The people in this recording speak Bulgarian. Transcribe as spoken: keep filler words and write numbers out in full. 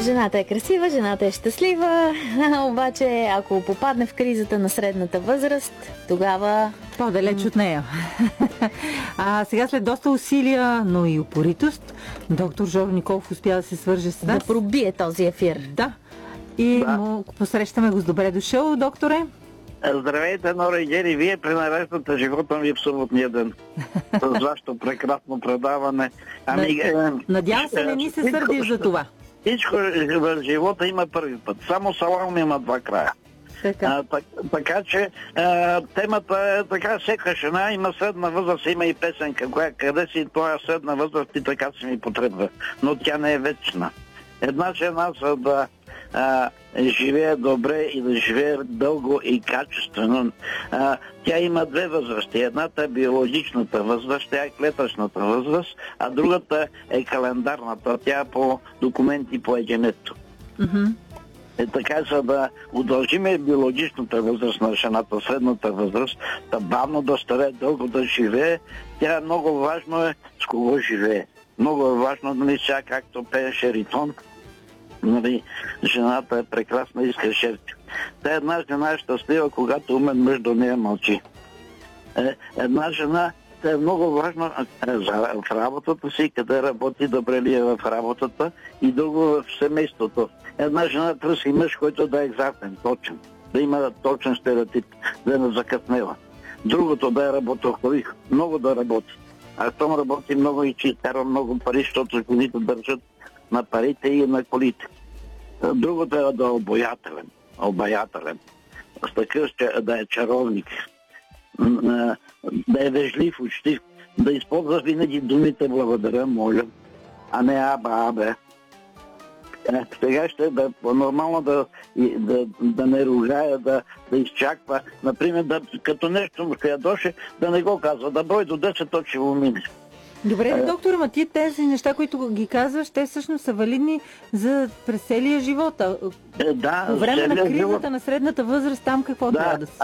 Жената е красива, жената е щастлива, обаче ако попадне в кризата на средната възраст, тогава... По-далеч от нея. А сега след доста усилия, но и упоритост, доктор Жоро Николов успя да се свърже с нас. Да пробие този ефир. Да. И Да. му посрещаме го с добре дошъл, докторе. Здравейте, Нора и Гери, вие пренареждате живота ми в съботния ден. С вашето прекрасно предаване. Ами, е, Надявам се, не ни се всичко- сърдиш за това. Всичко в живота има първи път. Само салам има два края. Така. А, так, така че а, темата е така, всяка жена има средна възраст, има и песенка, коя, къде си това средна възраст и така си ми потребва. Но тя не е вечна. Една жена, за да а, живее добре и да живее дълго и качествено, а, тя има две възрасти. Едната е биологичната възраст, тя е клетъчната възраст, а другата е календарната, тя е по документи по егенето. Мгм. Е така, за да удължиме биологичната възраст на жената, средната възраст, да бавно да старе, дълго да живее, тя е много важно е с кого живее. Много е важно, нали, сега както пее Шеритон, нали, жената е прекрасна и иска жертви. Та една жена е щастлива, когато умен мъж до нея мълчи. Е, една жена е много важно е, за, в работата си, къде работи, добре ли е в работата и друго в семейството. Една жена търси мъж, който да е екзактен, точен, да има точен стереотип, да не закъснела. Другото да е работохолик, много да работи. А щом работи много и че изкарва много пари, защото жените държат на парите и на колите. Другото е да е обаятелен, обаятелен. С такъв че да е чаровник, м, да е вежлив, учтив, да използва винаги думите благодаря, моля, а не аба, абе. Е, Сега ще е да нормално да, и- да, да не ругая, да, да изчаква. Например, да, като нещо му ядоше, да не го казва, да брой до десет, то ще го мине. Добре, ли, доктор, ама ти тези неща, които ги казваш, те всъщност са валидни за през целия живот. А Е, да, по време на целият кризата живот. на средната възраст, там какво Да, трябва да се